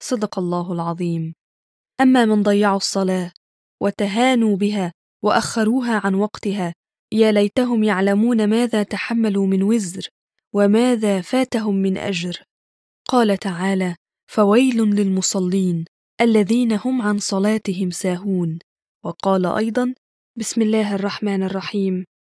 صدق الله العظيم. أما من ضيعوا الصلاة وتهانوا بها وأخروها عن وقتها، يا ليتهم يعلمون ماذا تحملوا من وزر وماذا فاتهم من أجر. قال تعالى: فويل للمصلين الذين هم عن صلاتهم ساهون. وقال أيضا: بسم الله الرحمن الرحيم: